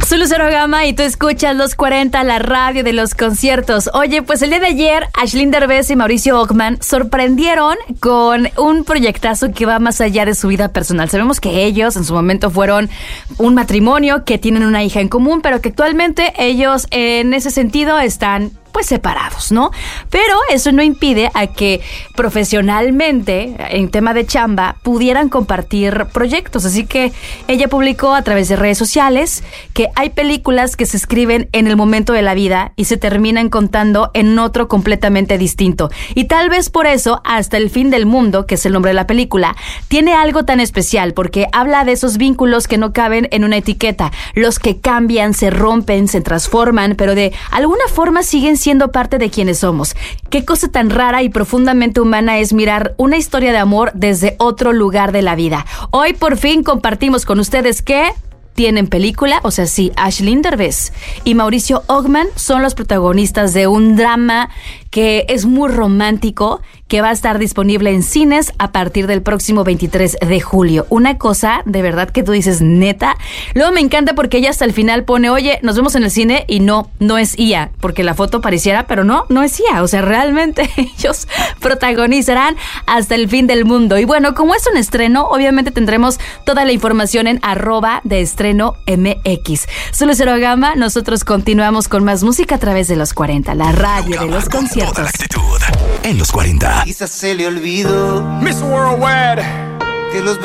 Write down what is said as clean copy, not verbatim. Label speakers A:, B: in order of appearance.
A: Soy Lucero Gama y tú escuchas Los 40, la radio de los conciertos. Oye, pues el día de ayer, Aisling Derbez y Mauricio Ockman sorprendieron con un proyectazo que va más allá de su vida personal. Sabemos que ellos en su momento fueron un matrimonio, que tienen una hija en común, pero que actualmente ellos en ese sentido están pues separados, ¿no? Pero eso no impide a que profesionalmente, en tema de chamba, pudieran compartir proyectos. Así que ella publicó a través de redes sociales que hay películas que se escriben en el momento de la vida y se terminan contando en otro completamente distinto. Y tal vez por eso, Hasta el fin del mundo, que es el nombre de la película, tiene algo tan especial, porque habla de esos vínculos que no caben en una etiqueta, los que cambian, se rompen, se transforman, pero de alguna forma siguen siendo parte de quienes somos. Qué cosa tan rara y profundamente humana es mirar una historia de amor desde otro lugar de la vida. Hoy por fin compartimos con ustedes que tienen película, o sea, sí, Aisling Derbez y Mauricio Ockman son los protagonistas de un drama que es muy romántico, que va a estar disponible en cines a partir del próximo 23 de julio. Una cosa de verdad que tú dices, neta. Luego me encanta porque ella hasta el final pone, oye, nos vemos en el cine, y no es IA, porque la foto pareciera, pero no es IA. O sea, realmente ellos protagonizarán Hasta el fin del mundo. Y bueno, como es un estreno, obviamente tendremos toda la información en @deestreno.mx. Soy Lucero Gama, nosotros continuamos con más música a través de Los 40, la radio de los conciertos.
B: Toda la actitud en Los 40.
C: Quizás se le olvidó
D: Miss Worldwide
C: que los